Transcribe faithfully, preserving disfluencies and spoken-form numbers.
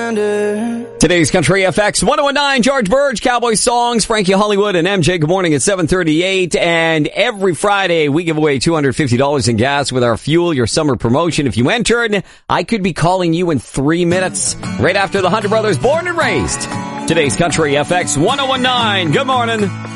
reminder. Today's Country F X one oh one nine, George Burge, Cowboy Songs, Frankie Hollywood and M J. Good morning at seven thirty-eight. And every Friday we give away two hundred fifty dollars in gas with our Fuel Your Summer promotion. If you entered, I could be calling you in three minutes right after the Hunter Brothers Born and Raised. Today's Country F X one oh one nine. Good morning.